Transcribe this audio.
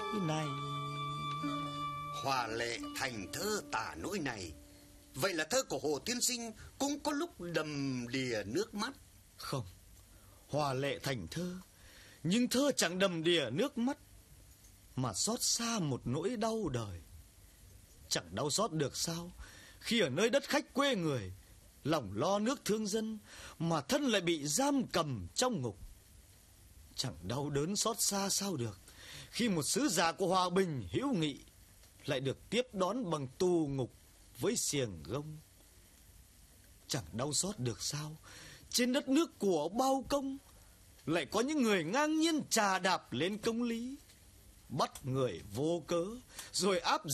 này. Hòa lệ thành thơ tả nỗi này. Vậy là thơ của Hồ Tiên Sinh cũng có lúc đầm đìa nước mắt. Không, hòa lệ thành thơ, nhưng thơ chẳng đầm đìa nước mắt, mà xót xa một nỗi đau đời. Chẳng đau xót được sao, khi ở nơi đất khách quê người, lòng lo nước thương dân, mà thân lại bị giam cầm trong ngục. Chẳng đau đớn xót xa sao được, khi một sứ giả của hòa bình hữu nghị lại được tiếp đón bằng tù ngục với xiềng gông. Chẳng đau xót được sao, trên đất nước của bao công lại có những người ngang nhiên chà đạp lên công lý, bắt người vô cớ rồi áp